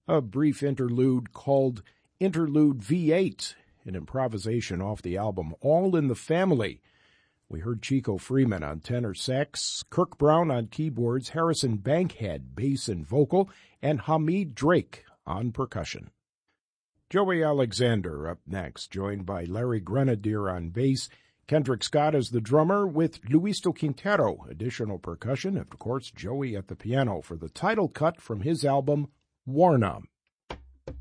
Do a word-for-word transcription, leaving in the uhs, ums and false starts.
A brief interlude called Interlude V eight, an improvisation off the album All in the Family. We heard Chico Freeman on tenor sax, Kirk Brown on keyboards, Harrison Bankhead bass and vocal, and Hamid Drake on percussion. Joey Alexander up next, joined by Larry Grenadier on bass, Kendrick Scott as the drummer, with Luisto Quintero, additional percussion, and of course Joey at the piano for the title cut from his album, Warnum.